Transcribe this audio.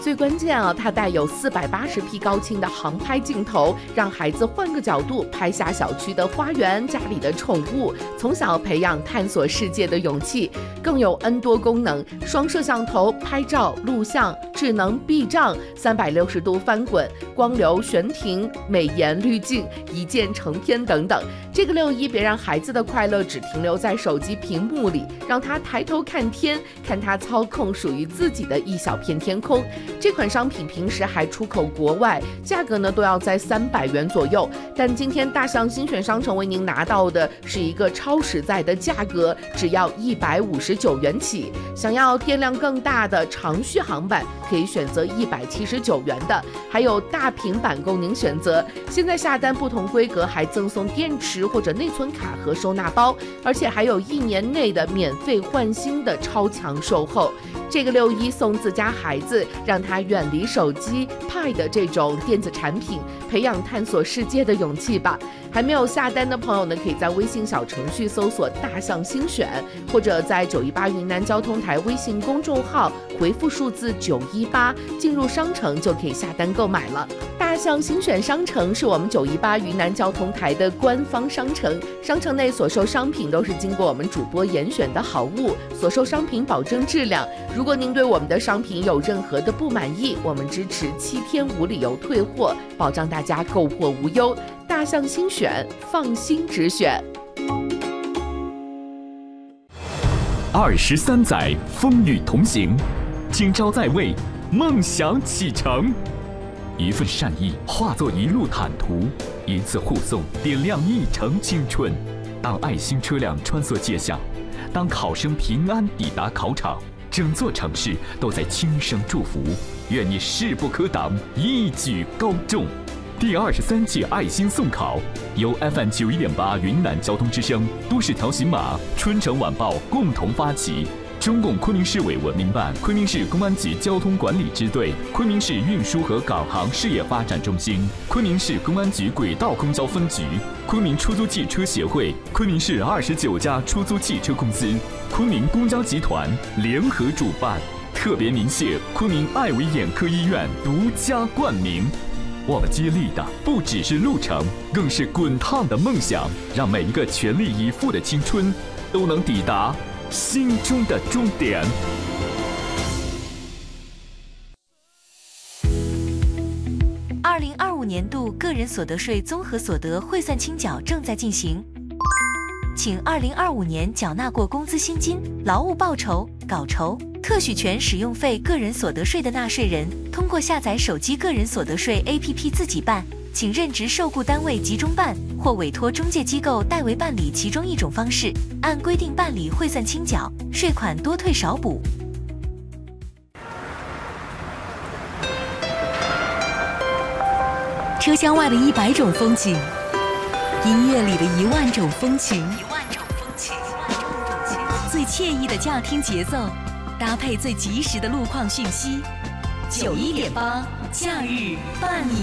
最关键啊，它带有480P 高清的航拍镜头，让孩子换个角度拍下小区的花园、家里的宠物，从小培养探索世界的勇气。更有 N 多功能，双摄像头拍照、录像、智能避障、360度翻滚、光流悬停、美颜滤镜、一键成片等等。这个6.1别让孩子的快乐只停留在手机屏幕里，让他抬头看天，看他操控属于自己的一小片天空。这款商品平时还出口国外，价格呢都要在300元左右，但今天大象新选商城为您拿到的是一个超实在的价格，只要159元起。想要电量更大的长续航版，可以选择179元的，还有大平板供您选择。现在下单不同规格还赠送电池或者内存卡和收纳包，而且还有1年内的免费换新的超强售后。这个6.1送自家孩子，让他远离手机、Pad 这种电子产品，培养探索世界的勇气吧。还没有下单的朋友呢，可以在微信小程序搜索大象精选，或者在918云南交通台微信公众号回复数字918，进入商城就可以下单购买了。大象精选商城是我们918云南交通台的官方商城，商城内所售商品都是经过我们主播严选的好物，所售商品保证质量。如果您对我们的商品有任何的不满意，我们支持7天无理由退货，保障大家购货无忧。大象精选，放心直选。 23载风雨同行，今朝在位，梦想启程。一份善意化作一路坦途，一次护送点亮一程青春。当爱心车辆穿梭街巷，当考生平安抵达考场，整座城市都在轻声祝福。愿你势不可挡，一举高中。第23届爱心送考由 FM 91.8云南交通之声、都市调频码、春城晚报共同发起。中共昆明市委文明办、昆明市公安局交通管理支队、昆明市运输和港航事业发展中心、昆明市公安局轨道公交分局、昆明出租汽车协会、昆明市29家出租汽车公司、昆明公交集团联合主办，特别鸣谢昆明爱维眼科医院独家冠名。我们接力的不只是路程，更是滚烫的梦想，让每一个全力以赴的青春都能抵达心中的终点。 2025年度个人所得税综合所得汇算清缴正在进行，请2025年缴纳过工资薪金、劳务报酬、稿酬、特许权使用费个人所得税的纳税人，通过下载手机个人所得税 APP 自己办，请任职受雇单位集中办或委托中介机构代为办理其中一种方式，按规定办理汇算清缴，税款多退少补。 车厢外的100种风景，音乐里的1万种风情，最惬意的驾听节奏，搭配最及时的路况讯息，91.8假日伴你